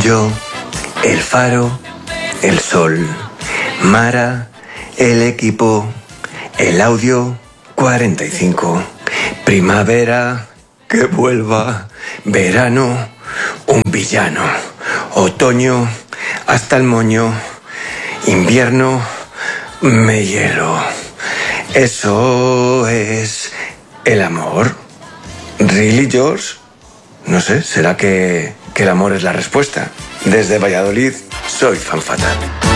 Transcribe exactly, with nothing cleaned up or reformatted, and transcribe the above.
Yo, el faro, el sol. Mara, el equipo. El audio cuarenta y cinco. Primavera, que vuelva. Verano, un villano. Otoño, hasta el moño. Invierno, me hielo. Eso es el amor. ¿Really, George? No sé, ¿será que, que el amor es la respuesta? Desde Valladolid, soy fan fatal.